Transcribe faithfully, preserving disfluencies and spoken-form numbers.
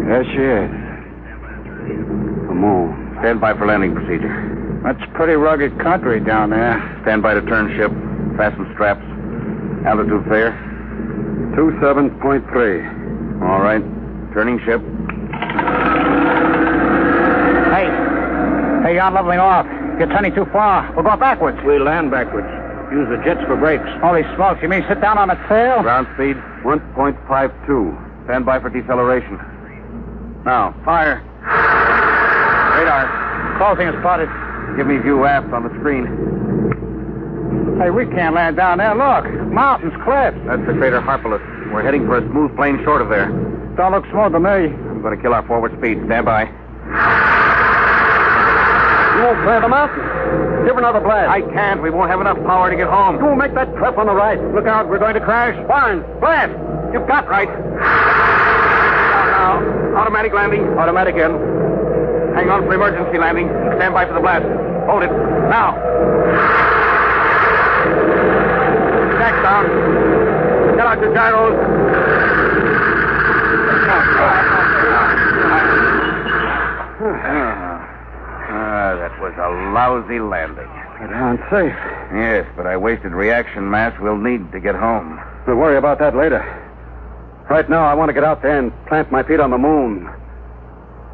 There she is. The moon. Stand by for landing procedure. That's pretty rugged country down there. Stand by to turn ship. Fasten straps. Altitude fair? two seven point three. All right. Turning ship. Hey. Hey, you're leveling off. You're turning too far. We'll go backwards. We land backwards. Use the jets for brakes. Holy smokes, you mean sit down on the tail? Ground speed, one point five two. Stand by for deceleration. Now, fire. Radar. Closing is spotted. Give me view aft on the screen. Hey, we can't land down there. Look. Mountains, cliffs. That's the crater Harpalus. We're heading for a smooth plane short of there. Don't look smooth to me. I'm going to kill our forward speed. Stand by. You won't clear the mountain. Give another blast. I can't. We won't have enough power to get home. You will make that cleft on the right. Look out, we're going to crash. Barnes, blast. You've got right. Now, now. Automatic landing. Automatic in. Hang on for emergency landing. Stand by for the blast. Hold it. Now. Jack down. Get out your gyros. Ah, that was a lousy landing. But unsafe. Yes, but I wasted reaction mass we'll need to get home. We'll worry about that later. Right now, I want to get out there and plant my feet on the moon.